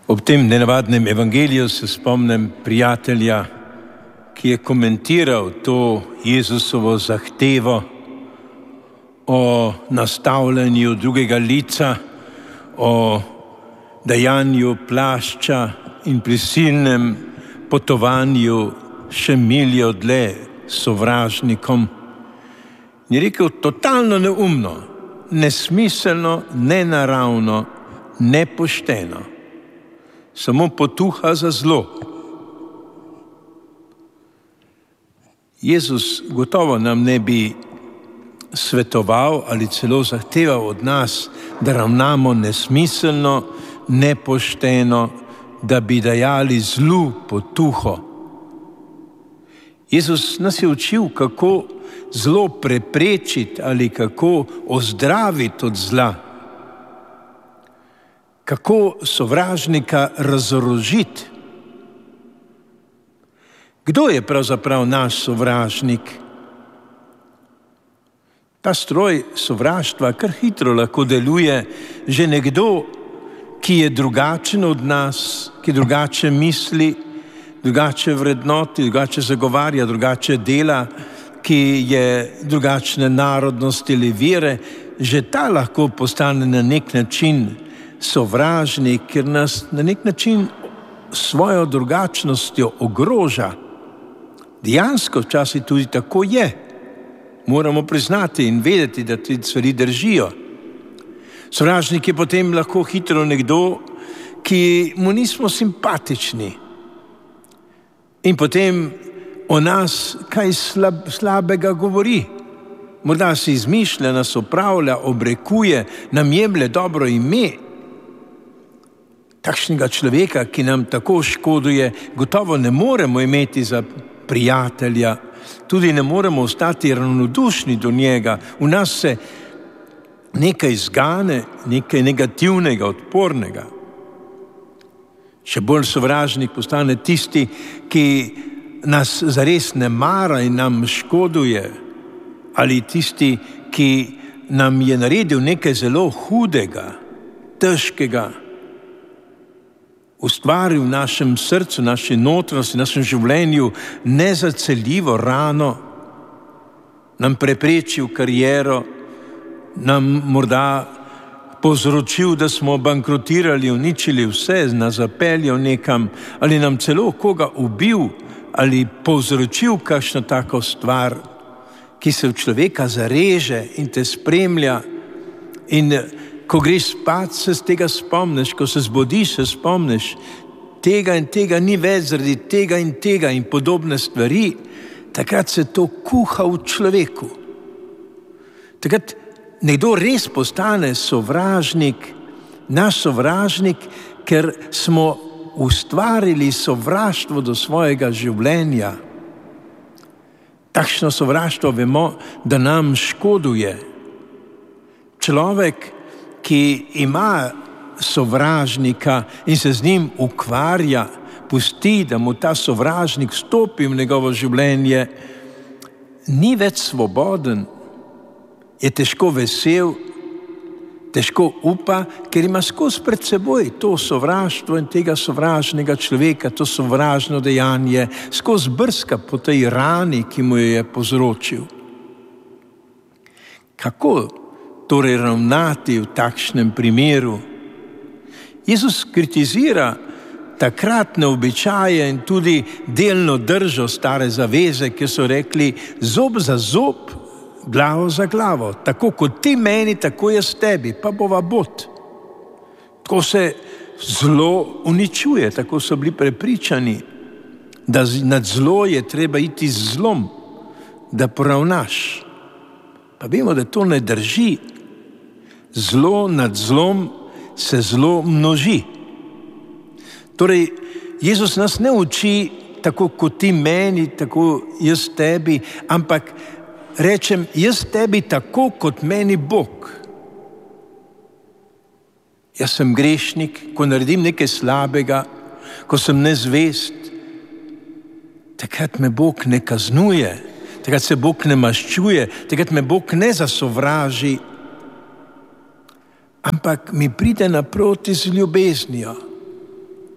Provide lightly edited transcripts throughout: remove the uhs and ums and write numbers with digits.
Ob tem nenavadnem evangeliju se spomnim prijatelja, ki je komentiral to Jezusovo zahtevo o nastavljanju drugega lica, o dajanju plašča in prisilnem potovanju še miljo dlje sovražnikom. Je rekel totalno neumno, nesmiselno, nenaravno, nepošteno. Samo potuha za zlo. Jezus gotovo nam ne bi svetoval ali celo zahteval od nas, da ravnamo nesmiselno, nepošteno, da bi dajali zlu potuho. Jezus nas je učil, kako zlo preprečiti ali kako ozdraviti od zla, kako sovražnika razorožiti. Kdo je pravzaprav naš sovražnik? Ta stroj sovraštva kar hitro lahko deluje že nekdo, ki je drugačen od nas, ki drugače misli, drugače vrednoti, drugače zagovarja, drugače dela, ki je drugačne narodnosti ali vere, že ta lahko postane na nek način sovražnik, ker nas na nek način svojo drugačnostjo ogroža. Dejansko včasih tudi tako je. Moramo priznati in vedeti, da te stvari držijo. Sovražnik je potem lahko hitro nekdo, ki mu nismo simpatični. In potem o nas kaj slabega govori. Morda si izmišlja, nas opravlja, obrekuje, nam jemlje dobro ime. Takšnega človeka, ki nam tako škoduje, gotovo ne moremo imeti za prijatelja, tudi ne moremo ostati ravnodušni do njega. V nas se nekaj zgane, nekaj negativnega, odpornega. Še bolj sovražnik postane tisti, ki nas zares ne mara in nam škoduje, ali tisti, ki nam je naredil nekaj zelo hudega, težkega, ustvaril v našem srcu, naši notranjosti, našem življenju nezaceljivo rano, nam preprečil kariero, nam morda povzročil, da smo bankrotirali, uničili vse, nas zapeljal nekam, ali nam celo koga ubil, ali povzročil kakšno tako stvar, ki se v človeka zareže in te spremlja. In ko greš spat, se z tega spomniš, ko se zbudiš, se spomniš, tega in tega ni več zaradi tega in podobne stvari. Takrat se to kuha v človeku. Takrat nekdo res postane sovražnik, naš sovražnik, ker smo ustvarili sovraštvo do svojega življenja. Takšno sovraštvo vemo, da nam škoduje. Človek, ki ima sovražnika in se z njim ukvarja, pusti, da mu ta sovražnik vstopi v njegovo življenje, ni več svoboden, je težko vesel, težko upa, ker ima skozi pred seboj to sovraštvo in tega sovražnega človeka, to sovražno dejanje, skozi brska po tej rani, ki mu jo je povzročil. Kako torej ravnati v takšnem primeru? Jezus kritizira takratne običaje in tudi delno držo stare zaveze, ki so rekli zob za zob, glavo za glavo. Tako kot ti meni, tako jaz tebi, pa bova bot. Tako se zlo uničuje, tako so bili prepričani, da nad zlo je treba iti z zlom, da poravnaš. Pa vemo, da to ne drži. Zlo nad zlom se zlo množi. Torej, Jezus nas ne uči tako kot ti meni, tako jaz tebi, ampak rečem, jaz tebi tako kot meni Bog. Jaz sem grešnik, ko naredim nekaj slabega, ko sem nezvest, takrat me Bog ne kaznuje, takrat se Bog ne maščuje, takrat me Bog ne zasovraži, ampak mi pride naproti z ljubeznijo.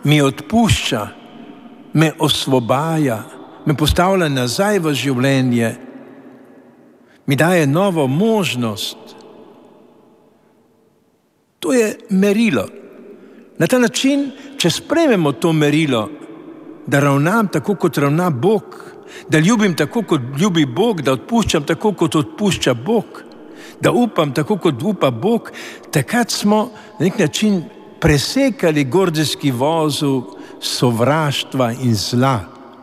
mi odpušča, me osvobaja, me postavlja nazaj v življenje, mi daje novo možnost. To je merilo. Na ta način, če sprejmemo to merilo, da ravnam tako, kot ravna Bog, da ljubim tako, kot ljubi Bog, da odpuščam tako, kot odpušča Bog, da upam tako, kot upa Bog, takrat smo na nek način presekali gordijski vozel sovraštva in zla,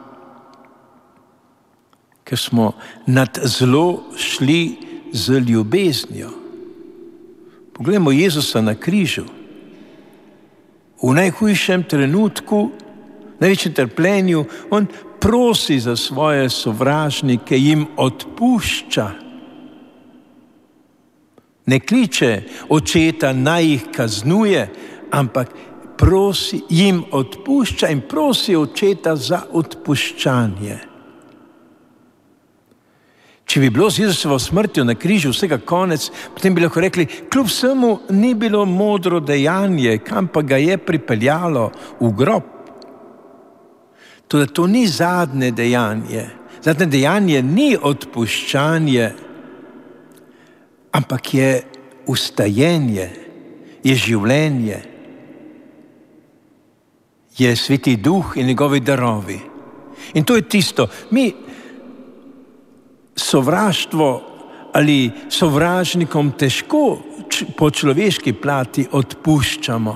ker smo nad zlo šli z ljubeznijo. Poglejmo Jezusa na križu. V najhujšem trenutku, največjem trpljenju, on prosi za svoje sovražnike, jim odpušča. Ne kliče očeta, naj jih kaznuje, ampak prosi, jim odpušča in prosi očeta za odpuščanje. Če bi bilo z Jezusovo smrtjo na križu vsega konec, potem bi lahko rekli, kljub vsemu ni bilo modro dejanje, kam pa ga je pripeljalo v grob. Toda to ni zadnje dejanje. Zadnje dejanje ni odpuščanje, ampak je ustajenje, je življenje, je Sveti Duh in njegovi darovi. In to je tisto, mi sovraštvo ali sovražnikom težko po človeški plati odpuščamo.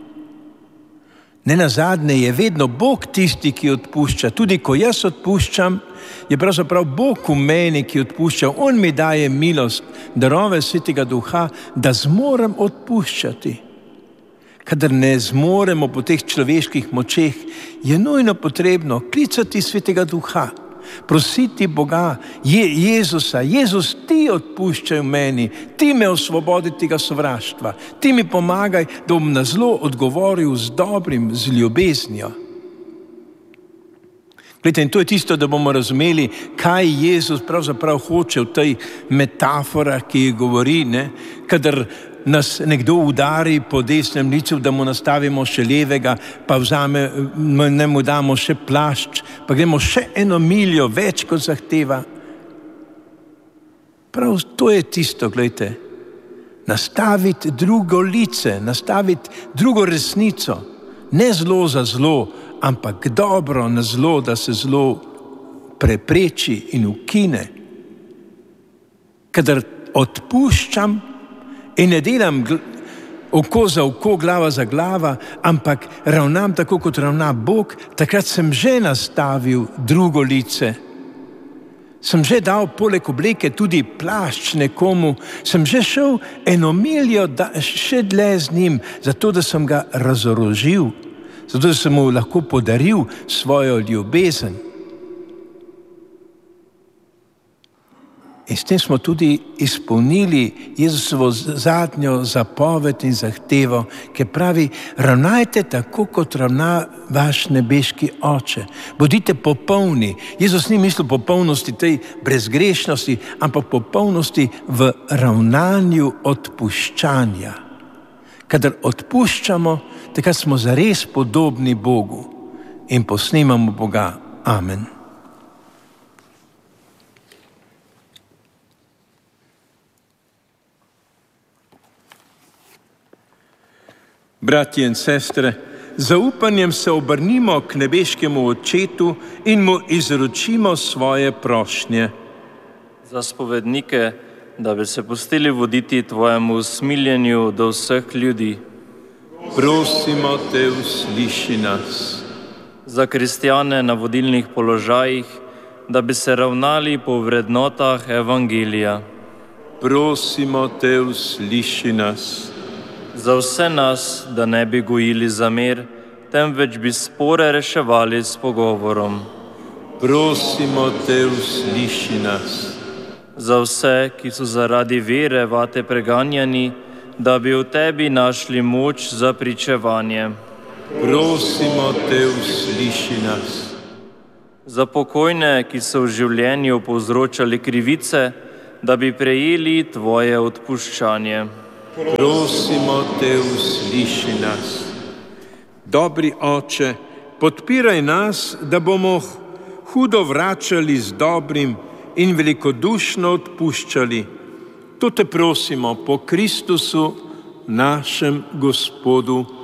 Nenazadnje je vedno Bog tisti, ki odpušča. Tudi ko jaz odpuščam, je pravzaprav Bog v meni, ki odpušča. On mi daje milost, darove Svetega Duha, da zmorem odpuščati. Kadar ne zmoremo po teh človeških močeh, je nujno potrebno klicati Svetega Duha, prositi Boga, Jezusa, Jezus, ti odpuščaj v meni, ti me osvobodi tega sovraštva, ti mi pomagaj, da bom na zlo odgovoril z dobrim, z ljubeznijo. Glejte, in to je tisto, da bomo razumeli, kaj Jezus pravzaprav hoče v tej metaforah, ki jih govori, kadar nas nekdo udari po desnem licu, da mu nastavimo še levega, pa ne mu damo še plašč, pa gremo še eno miljo več, kot zahteva. Prav to je tisto, glejte, nastaviti drugo lice, nastaviti drugo resnico, ne zlo za zlo, ampak dobro na zlo, da se zlo prepreči in ukine. Kadar odpuščam, in ne delam oko za oko, glava za glava, ampak ravnam tako, kot ravna Bog, takrat sem že nastavil drugo lice. Sem že dal poleg obleke tudi plašč nekomu, sem že šel eno miljo še dlje z njim, zato da sem ga razorožil, zato da sem mu lahko podaril svojo ljubezen. In s tem smo tudi izpolnili Jezusovo zadnjo zapoved in zahtevo, ki pravi, ravnajte tako, kot ravna vaš nebeški Oče. Bodite popolni. Jezus ni mislil popolnosti tej brezgrešnosti, ampak popolnosti v ravnanju odpuščanja. Kadar odpuščamo, takrat smo zares podobni Bogu in posnemamo Boga. Amen. Bratje in sestre, z zaupanjem se obrnimo k nebeškemu Očetu in mu izročimo svoje prošnje. Za spovednike, da bi se pustili voditi tvojemu usmiljenju do vseh ljudi. Prosimo te, usliši nas. Za kristjane na vodilnih položajih, da bi se ravnali po vrednotah Evangelija. Prosimo te, usliši nas. Za vse nas, da ne bi gojili zamer, temveč bi spore reševali s pogovorom. Prosimo te, usliši nas. Za vse, ki so zaradi vere vate preganjani, da bi v tebi našli moč za pričevanje. Prosimo te, usliši nas. Za pokojne, ki so v življenju povzročali krivice, da bi prejeli tvoje odpuščanje. Prosimo te, usliši nas. Dobri Oče, podpiraj nas, da bomo hudo vračali z dobrim in velikodušno odpuščali. To te prosimo po Kristusu, našem Gospodu.